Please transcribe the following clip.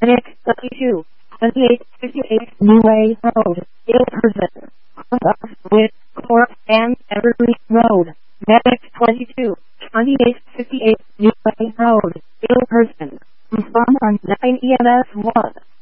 Medic 32, 2858 New Way Road, Ilperson. Contact with Corp and Evergreen Road. Medic 22, 2858 New Way Road, Ilperson. Respond on 9 EMS 1.